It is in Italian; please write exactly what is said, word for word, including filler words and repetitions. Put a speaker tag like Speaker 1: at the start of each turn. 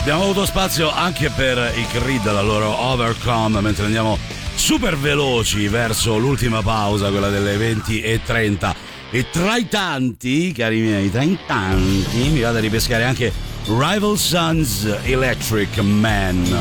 Speaker 1: Abbiamo avuto spazio anche per i Creed, la loro Overcome, mentre andiamo super veloci verso l'ultima pausa, quella delle venti e trenta. E tra i tanti, cari miei, tra i tanti, mi vado a ripescare anche Rival Sons Electric Man.